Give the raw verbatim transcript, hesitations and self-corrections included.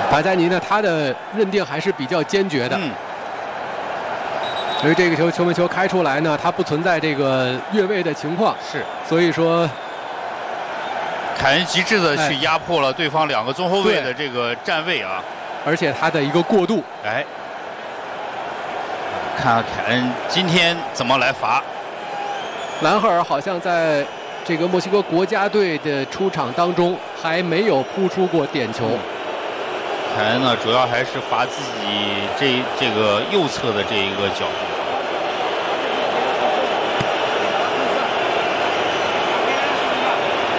卡扎尼呢，他的认定还是比较坚决的。 嗯。 所以这个球球门球开出来呢，他不存在这个越位的情况。 是。 所以说。 凯恩极致的去压迫了对方两个中后卫的这个站位啊， 而且他的一个过渡， 哎，看看凯恩今天怎么来罚。 兰赫尔好像在这个墨西哥国家队的出场当中还没有扑出过点球。 嗯、凯恩呢，主要还是罚自己这这个右侧的这一个角度。